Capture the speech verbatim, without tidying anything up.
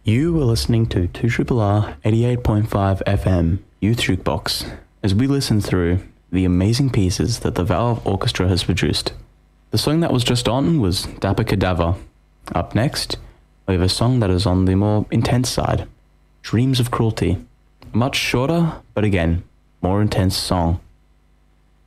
You were listening to two R R eighty-eight point five F M Youth Jukebox as we listen through the amazing pieces that the Valve Orchestra has produced. The song that was just on was Dapper Cadaver. Up next, we have a song that is on the more intense side, Dreams of Cruelty. A much shorter, but again, more intense song.